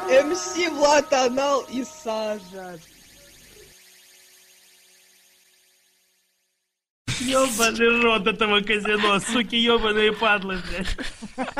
МС Влад Анал и Сажа. Ёбаный рот этого казино, суки, ёбаные падлы, блядь.